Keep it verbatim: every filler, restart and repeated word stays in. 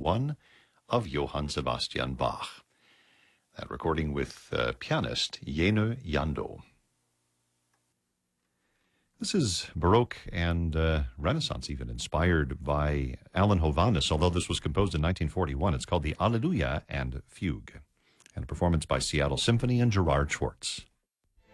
one of Johann Sebastian Bach. That recording with uh, pianist Jenő Jandó. This is Baroque and uh, Renaissance even, inspired by Alan Hovhaness, although this was composed in nineteen forty-one. It's called the Alleluia and Fugue, and a performance by Seattle Symphony and Gerard Schwartz.